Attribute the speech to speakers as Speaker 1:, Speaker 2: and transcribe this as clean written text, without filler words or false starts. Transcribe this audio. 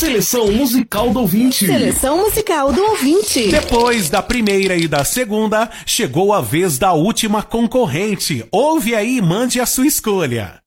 Speaker 1: Seleção musical do ouvinte.
Speaker 2: Seleção musical do ouvinte.
Speaker 3: Depois da primeira e da segunda, chegou a vez da última concorrente. Ouve aí e mande a sua escolha.